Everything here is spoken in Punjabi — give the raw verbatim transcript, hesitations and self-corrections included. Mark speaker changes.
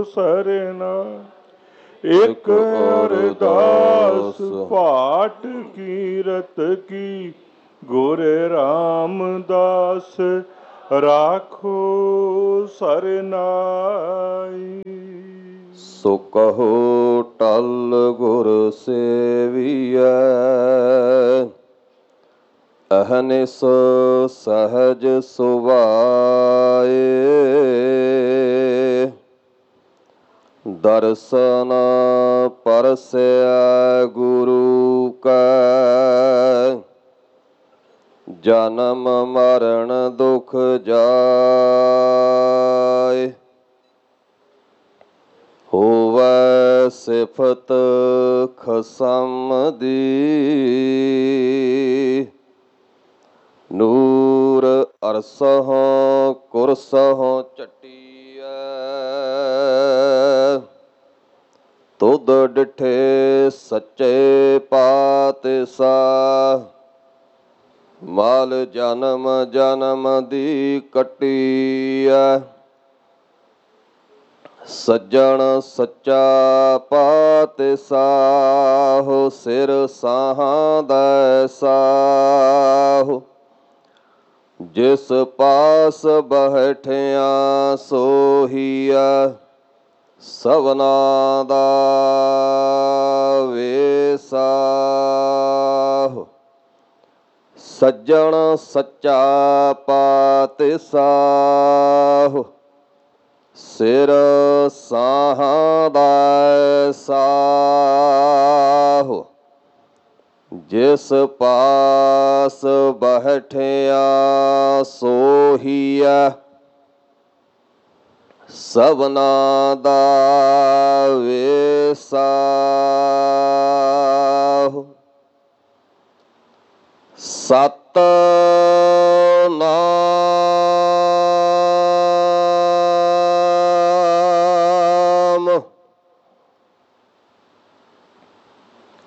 Speaker 1: ਸਰਨਾ। ਇੱਕ ਅਰਦਾਸ ਪਾਠ ਕੀਰਤ ਕੀ, ਗੁਰ ਰਾਮਦਾਸ ਰਾਖੋ ਸਰਨਾਈ।
Speaker 2: ਸੋ ਕਹੋ ਟਲ ਗੁਰ ਸੇਵੀਐ, ਅਹਨਿਸ ਸਹਜ ਸੁਭਾਏ। ਦਰਸ਼ਨ ਪਰਸੈ ਗੁਰੂ ਕੈ, ਜਨਮ ਮਰਨ ਦੁਖ ਜਾਏ। ਹੋਵੈ ਸਿਫਤ ਖਸਮ ਦੀ, ਨੂਰ ਅਰਸਹੁ ਕੁਰਸਹੁ ਝਟੀਐ। ਤੁਧ ਡਿਠੇ ਸੱਚੇ ਪਾਤਸ਼ਾਹ, ਮਲ ਜਨਮ ਜਨਮ ਦੀ ਕੱਟੀਐ। ਸੱਜਣ ਸੱਚਾ ਪਾਤਸ਼ਾਹ, ਸਿਰ ਸਾਹਾਂ ਦੈ ਸਾਹੁ। ਜਿਸ ਪਾਸ ਬੈਠਿਆ ਸੋਹੀਐ, ਸਭਨਾ ਦਾ ਵੇਸਾਹੁ। ਸੱਜਣ ਸੱਚਾ ਪਾਤਸ਼ਾਹ, ਸਿਰ ਸਾਹਾਂ ਦੈ ਸਾਹੁ। ਜਿਸ ਪਾਸ ਬੈਠਿਆ ਸੋਹੀਐ, ਸਭਨਾ ਦਾ ਵੇਸਾਹੁ। ਸਤਿ